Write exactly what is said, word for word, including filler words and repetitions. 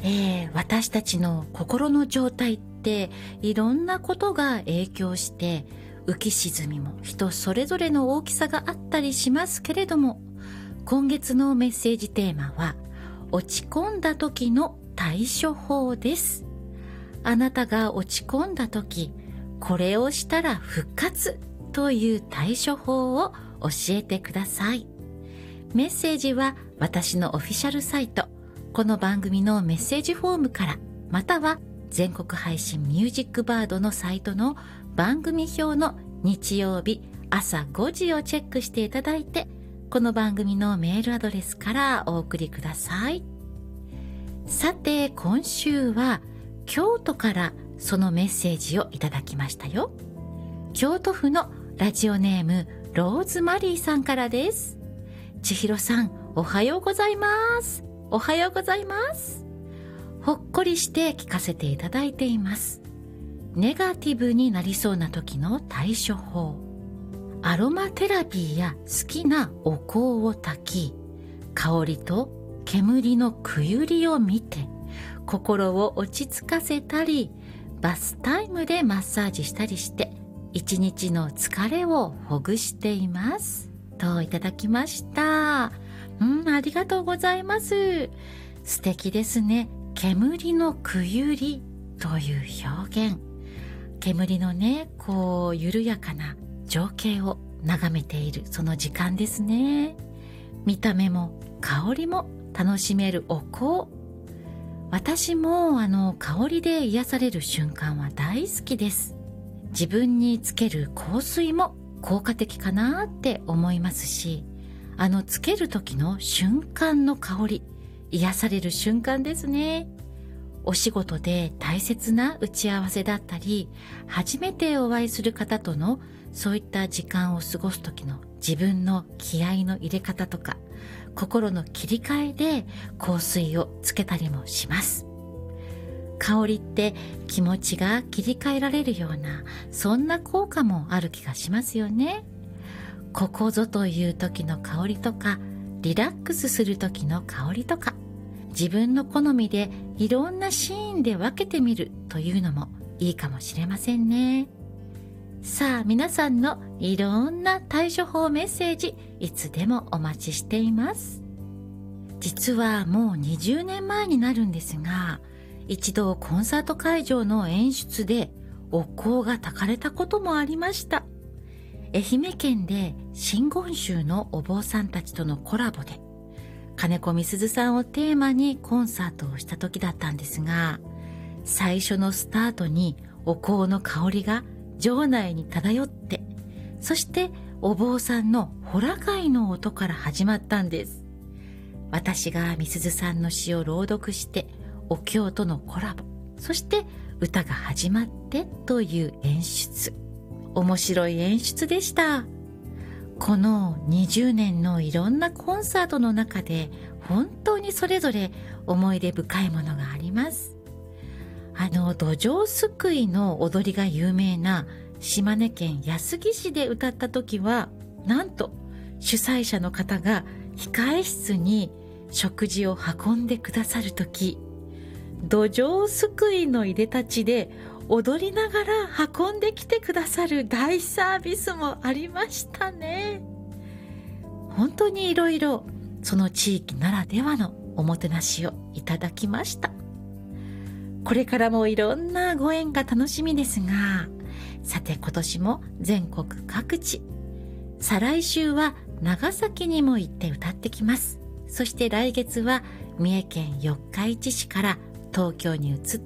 えー、私たちの心の状態っていろんなことが影響して浮き沈みも人それぞれの大きさがあったりしますけれども、今月のメッセージテーマは落ち込んだ時の対処法です。あなたが落ち込んだ時、これをしたら復活という対処法を教えてください。メッセージは私のオフィシャルサイト、この番組のメッセージフォームから、または全国配信ミュージックバードのサイトの番組表の日曜日朝ごじをチェックしていただいて、この番組のメールアドレスからお送りください。さて、今週は京都からそのメッセージをいただきましたよ。京都府のラジオネームローズマリーさんからです。千尋さん、おはようございます。おはようございます。ほっこりして聞かせていただいています。ネガティブになりそうな時の対処法。アロマテラピーや好きなお香を焚き、香りと煙のくゆりを見て心を落ち着かせたり、バスタイムでマッサージしたりして一日の疲れをほぐしていますといただきました。うん、ありがとうございます。素敵ですね。煙のくゆりという表現。煙のね、こう緩やかな情景を眺めているその時間ですね。見た目も香りも楽しめるお香。私もあの香りで癒される瞬間は大好きです。自分につける香水も効果的かなって思いますし、あのつける時の瞬間の香り、癒される瞬間ですね。お仕事で大切な打ち合わせだったり、初めてお会いする方とのそういった時間を過ごす時の自分の気合の入れ方とか、心の切り替えで香水をつけたりもします。香りって気持ちが切り替えられるような、そんな効果もある気がしますよね。ここぞという時の香りとか、リラックスする時の香りとか、自分の好みでいろんなシーンで分けてみるというのもいいかもしれませんね。さあ、皆さんのいろんな対処法メッセージ、いつでもお待ちしています。実はもうにじゅうねんまえになるんですが、一度コンサート会場の演出でお香が焚かれたこともありました。愛媛県で真言宗のお坊さんたちとのコラボで、金子みすずさんをテーマにコンサートをした時だったんですが、最初のスタートにお香の香りが場内に漂って、そしてお坊さんのホラ貝の音から始まったんです。私がみすずさんの詩を朗読してお経とのコラボ、そして歌が始まってという演出。面白い演出でした。このにじゅうねんのいろんなコンサートの中で本当にそれぞれ思い出深いものがあります。あの土壌すくいの踊りが有名な島根県安来市で歌った時は、なんと主催者の方が控え室に食事を運んでくださる時、土壌すくいのいでたちで踊りながら運んできてくださる大サービスもありましたね。本当にいろいろその地域ならではのおもてなしをいただきました。これからもいろんなご縁が楽しみですが、さて今年も全国各地、再来週は長崎にも行って歌ってきます。そして来月は三重県四日市市から東京に移って